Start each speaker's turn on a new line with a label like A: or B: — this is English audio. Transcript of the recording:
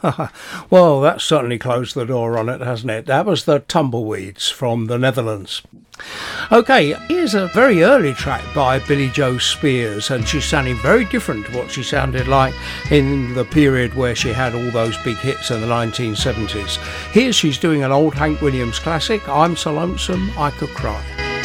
A: Well, that's certainly closed the door on it, hasn't it? That was the Tumbleweeds from the Netherlands. Okay, here's a very early track by Billy Joe Spears, and she's sounding very different to what she sounded like in the period where she had all those big hits in the 1970s. Here she's doing an old Hank Williams classic, I'm So Lonesome I Could Cry.